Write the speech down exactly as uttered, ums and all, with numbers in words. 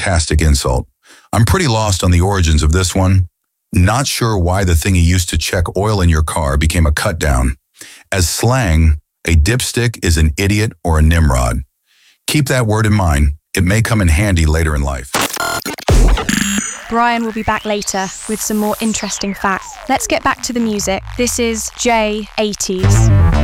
fantastic insult. I'm pretty lost on the origins of this one. Not sure why the thing you used to check oil in your car became a cut down. As slang, a dipstick is an idiot or a nimrod. Keep that word in mind. It may come in handy later in life. Brian will be back later with some more interesting facts. Let's get back to the music. This is J eighties.